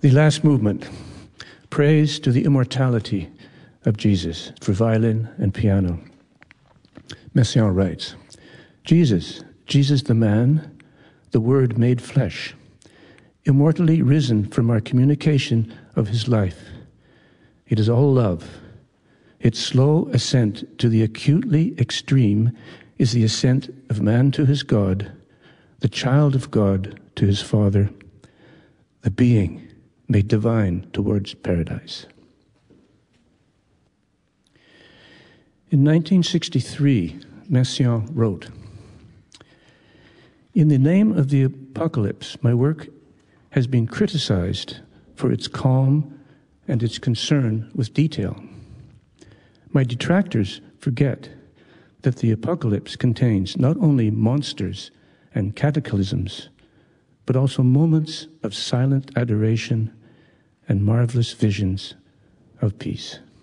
The last movement, praise to the immortality of Jesus, for violin and piano. Messiaen writes, Jesus the man, the Word made flesh, immortally risen from our communication of his life. It is all love. Its slow ascent to the acutely extreme is the ascent of man to his God, the child of God to his Father, the being made divine towards paradise. In 1963, Messiaen wrote, "In the name of the apocalypse, my work has been criticized for its calm and its concern with detail. My detractors forget that the apocalypse contains not only monsters and cataclysms, but also moments of silent adoration and marvelous visions of peace."